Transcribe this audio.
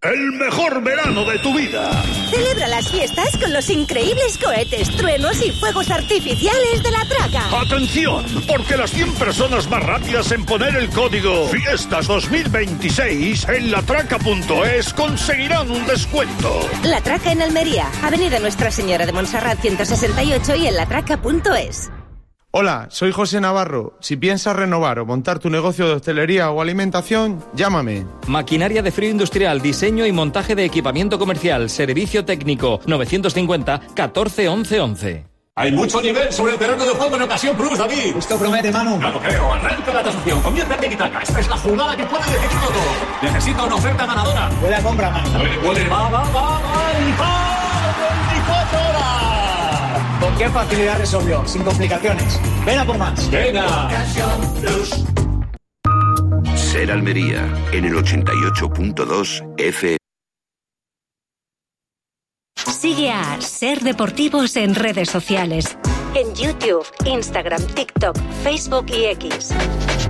El mejor verano de tu vida. Celebra las fiestas con los increíbles cohetes, truenos y fuegos artificiales de La Traca. ¡Atención! Porque las 100 personas más rápidas en poner el código Fiestas 2026 en latraca.es conseguirán un descuento. La Traca en Almería, Avenida Nuestra Señora de Montserrat 168 y en latraca.es. Hola, soy José Navarro. Si piensas renovar o montar tu negocio de hostelería o alimentación, llámame. Maquinaria de frío industrial, diseño y montaje de equipamiento comercial, servicio técnico, 950 14 11 11. Hay mucho nivel sobre el terreno de juego en Ocasión Plus, David. Esto promete, Manu. Ya lo creo. Arranca la tasación. Comienza en Tiki-Taka. Esta es la jugada que puede decidir todo. Necesito una oferta ganadora. Buena compra, Manu. Puede. Va. 24 horas. ¿Con qué facilidad resolvió? Sin complicaciones. Ven a por más. Venga. Ser Almería, en el 88.2 F. Sigue a Ser Deportivos en redes sociales. En YouTube, Instagram, TikTok, Facebook y X.